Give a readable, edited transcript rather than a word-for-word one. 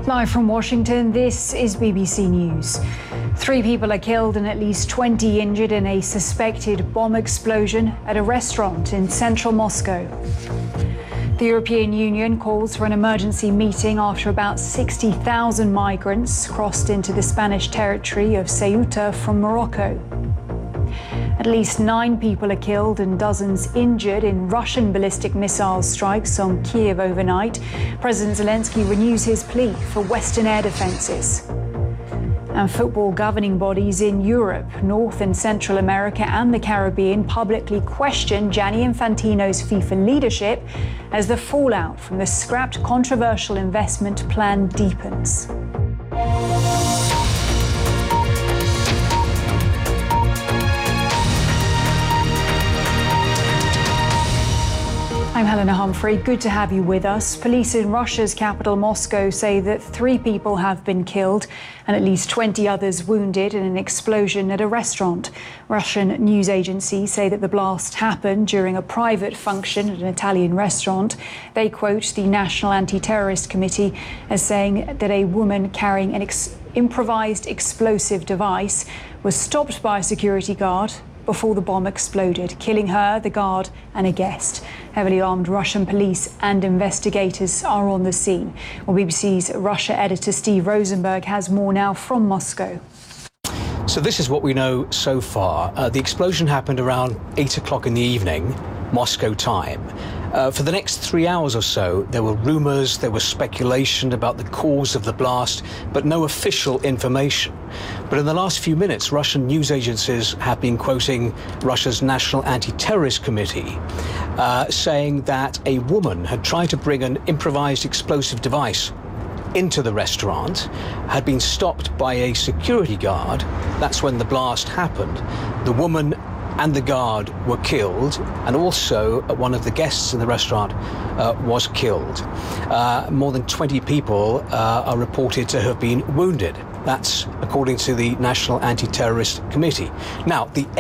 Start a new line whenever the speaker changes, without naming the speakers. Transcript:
Live from Washington, this is BBC News. 3 people are killed and at least 20 injured in a suspected bomb explosion at a restaurant in central Moscow. The European Union calls for an emergency meeting after about 60,000 migrants crossed into the Spanish territory of Ceuta from Morocco. At least 9 people are killed and dozens injured in Russian ballistic missile strikes on Kiev overnight. President Zelensky renews his plea for Western air defences. And football governing bodies in Europe, North and Central America and the Caribbean publicly question Gianni Infantino's FIFA leadership as the fallout from the scrapped controversial investment plan deepens. I'm Helena Humphrey. Good to have you with us. Police in Russia's capital, Moscow, say that 3 people have been killed and at least 20 others wounded in an explosion at a restaurant. Russian news agencies say that the blast happened during a private function at an Italian restaurant. They quote the National Anti-Terrorist Committee as saying that a woman carrying an improvised explosive device was stopped by a security guard before the bomb exploded, killing her, the guard and a guest. Heavily armed Russian police and investigators are on the scene. Well, BBC's Russia editor Steve Rosenberg has more now from Moscow.
So this is what we know so far. The explosion happened around 8 o'clock in the evening, Moscow time. For the next 3 hours or so, there were rumours, there was speculation about the cause of the blast, but no official information. But in the last few minutes, Russian news agencies have been quoting Russia's National Anti-Terrorist Committee, saying that a woman had tried to bring an improvised explosive device into the restaurant, had been stopped by a security guard. That's when the blast happened. The woman and the guard were killed, and also one of the guests in the restaurant was killed. More than 20 people are reported to have been wounded. That's according to the National Anti-Terrorist Committee. Now, the